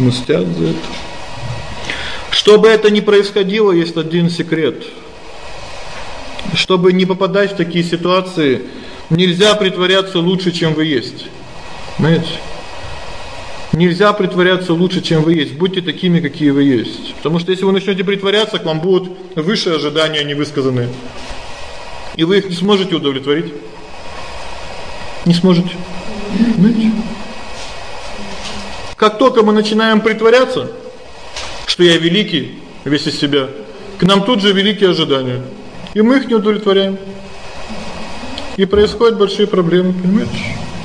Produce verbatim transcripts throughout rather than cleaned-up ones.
мстят за это. Чтобы это не происходило, есть один секрет. Чтобы не попадать в такие ситуации, нельзя притворяться лучше, чем вы есть. Знаете? Нельзя притворяться лучше, чем вы есть. Будьте такими, какие вы есть. Потому что если вы начнете притворяться, к вам будут выше ожидания невысказанные. И вы их не сможете удовлетворить. Не сможете. Знаете? Как только мы начинаем притворяться, что я великий, весь из себя, к нам тут же великие ожидания. И мы их не удовлетворяем. И происходят большие проблемы, понимаете?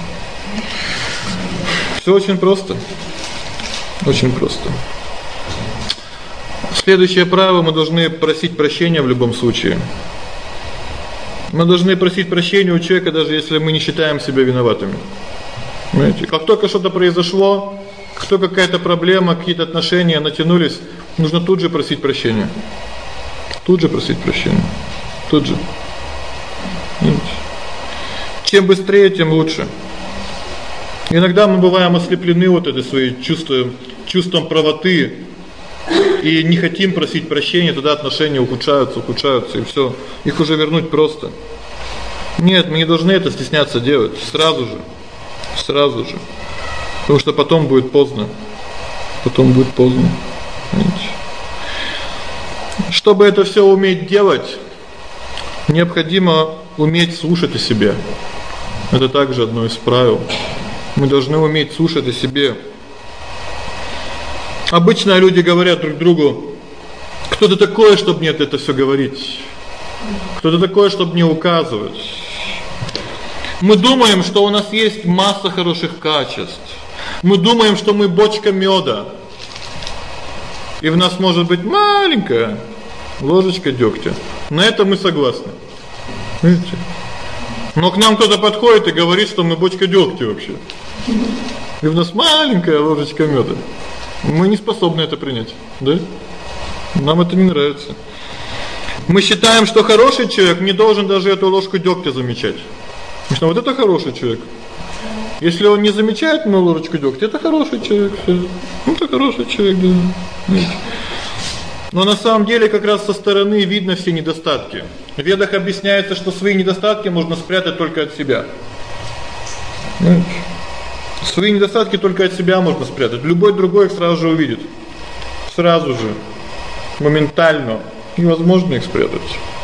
Всё очень просто. Очень просто. Следующее правило: мы должны просить прощения в любом случае. Мы должны просить прощения у человека, даже если мы не считаем себя виноватыми. Понимаете? Как только что-то произошло, как только какая-то проблема, какие-то отношения натянулись, нужно тут же просить прощения. Тут же просить прощения. Тут же. Понимаете? Чем быстрее, тем лучше. Иногда мы бываем ослеплены вот этой своей чувством, чувством правоты и не хотим просить прощения, тогда отношения ухудшаются, ухудшаются, и всё. Их уже вернуть просто. Нет, мы не должны это стесняться делать сразу же. Сразу же. Потому что потом будет поздно. Потом будет поздно. Понимаете? Чтобы это всё уметь делать, необходимо уметь слушать о себе. Это также одно из правил. Мы должны уметь слушать о себе. Обычно люди говорят друг другу: "Кто ты такой, чтобы мне это всё говорить? Кто ты такой, чтобы мне указывать?" Мы думаем, что у нас есть масса хороших качеств. Мы думаем, что мы бочка мёда. И в нас может быть маленькая ложечка дёгтя. На это мы согласны. Видите? Но к нам кто-то подходит и говорит, что мы бочка дёгтя вообще. И в нас маленькая ложечка мёда. Мы не способны это принять, да? Нам это не нравится. Мы считаем, что хороший человек не должен даже эту ложку дёгтя замечать. Потому что вот это хороший человек. Если он не замечает мою ложечку дёгтя, это хороший человек. Ну, это хороший человек, да. Но на самом деле как раз со стороны видно все недостатки. В Ведах объясняется, что свои недостатки можно спрятать только от себя. Свои недостатки только от себя можно спрятать. Любой другой их сразу же увидит. Сразу же. Моментально. Невозможно их спрятать.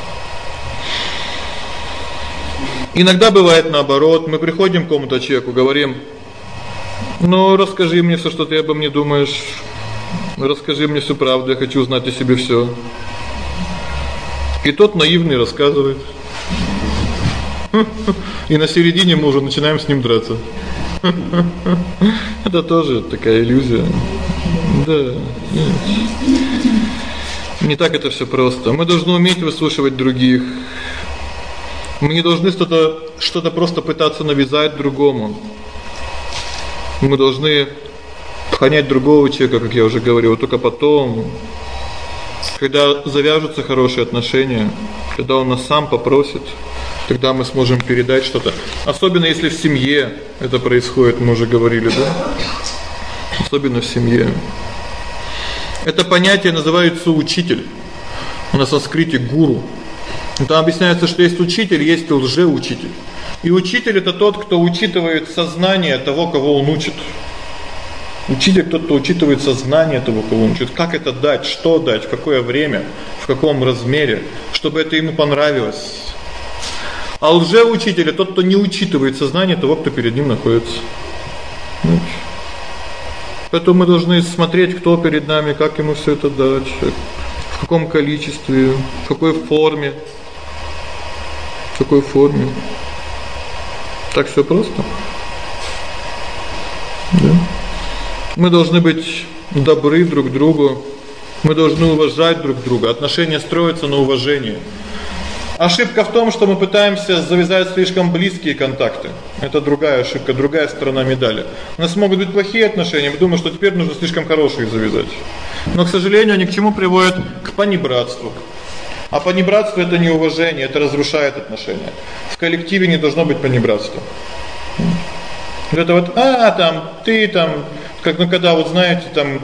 Иногда бывает наоборот. Мы приходим к какому-то человеку, говорим: "Ну, расскажи мне всё, что ты обо мне думаешь. Расскажи мне всю правду, я хочу узнать о себе всё". И тот наивный рассказывает. И на середине мы уже начинаем с ним драться. Это тоже такая иллюзия. Да. Не так это всё просто. Мы должны уметь выслушивать других. Мы не должны что-то что-то просто пытаться навязать другому. Мы должны понять другого человека, как я уже говорил, только потом, когда завяжутся хорошие отношения, когда он нас сам попросит, тогда мы сможем передать что-то. Особенно если в семье это происходит, мы уже говорили, да? Особенно в семье. Это понятие называется учитель. На санскрите гуру. Там объясняется, что есть учитель, есть лжеучитель. И учитель это тот, кто учитывает сознание того, кого он учит. Учитель тот, кто учитывает сознание того, кого он учит. Как это дать, что дать, в какое время, в каком размере, чтобы это ему понравилось. А лжеучитель тот, кто не учитывает сознание того, кто перед ним находится. Поэтому мы должны смотреть, кто перед нами, как ему всё это дать, в каком количестве, в какой форме. В какой форме. Так всё просто. Да. Мы должны быть добры друг к другу. Мы должны уважать друг друга. Отношения строятся на уважении. Ошибка в том, что мы пытаемся завязать слишком близкие контакты. Это другая ошибка, другая сторона медали. У нас могут быть плохие отношения, мы думаем, что теперь нужно слишком хорошие завязать. Но, к сожалению, они к чему приводят? К понебратству. А понебратство это не уважение, это разрушает отношения. В коллективе не должно быть понебратства. Вот это вот: "А, там ты там", как ну когда вот знаете, там